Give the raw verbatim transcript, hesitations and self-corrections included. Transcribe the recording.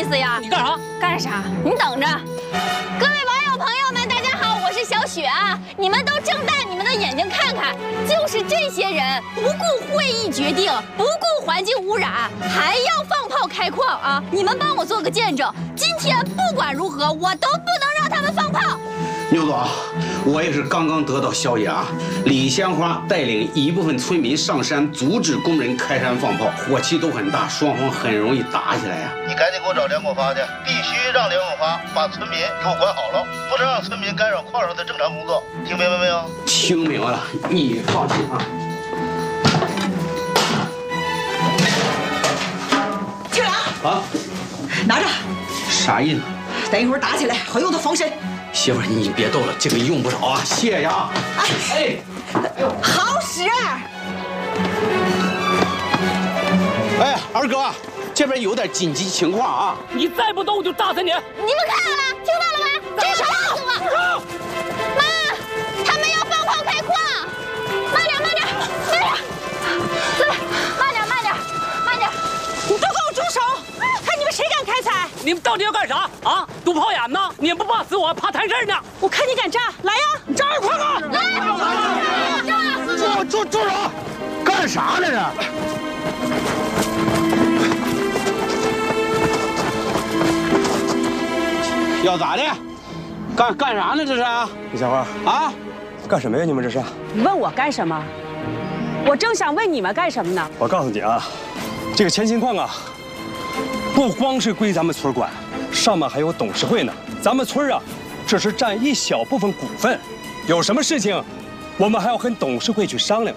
思呀？ 你干啥？ 干啥？你等着。各位网友朋友们，大家好，我是小雪啊！你们都睁大你们的眼睛看看，就是这些人不顾会议决定，不顾环境污染，还要放炮开矿啊！你们帮我做个见证，今天不管如何，我都不能让他们放炮。 牛总，我也是刚刚得到消息啊，李鲜花带领一部分村民上山阻止工人开山放炮，火气都很大，双方很容易打起来呀、啊。 你赶紧给我找梁广发去，必须让梁广发把村民给我管好了，不能让村民干扰矿上的正常工作，听明白没有？ 听明白了，你放心啊。 青良啊， 拿着， 啥意思？ 等一会儿打起来好用的防身。 媳妇儿，你别逗了，这个用不着啊，谢谢啊。哎， 哎呦，好使！ 哎，二哥，这边有点紧急情况啊！ 你再不动我就打死你！ 你们看了吗？听到了吗？住手！住手！妈，他们要放炮开矿，慢点，慢点，慢点，对，慢点，慢点，慢点！ 你都给我住手！看你们谁敢开采！ 你们到底要干啥啊？堵炮眼呢？你们不怕死我，怕摊事呢？ 我看你敢炸，来呀！ 你炸一块吧！ 来， 住住住手！干啥呢这？要咋的？干干啥呢？这是啊？ 李鲜花啊？ 干什么呀？你们这是？ 你问我干什么？我正想问你们干什么呢。 我告诉你啊，这个千金矿啊，不光是归咱们村管，上面还有董事会呢。咱们村啊，只是占一小部分股份，有什么事情，我们还要跟董事会去商量。